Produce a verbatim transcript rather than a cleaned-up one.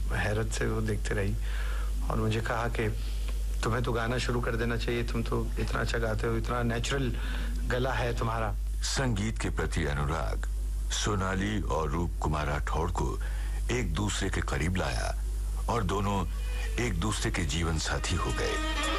हैरत से वो देखते रही और मुझे कहा कि तुम्हें तो गाना शुरू कर देना चाहिए, तुम तो इतना अच्छा गाते हो, इतना नेचुरल गला है तुम्हारा। संगीत के प्रति अनुराग सोनाली और रूप कुमार राठौड़ को एक दूसरे के करीब लाया और दोनों एक दूसरे के जीवन साथी हो गए।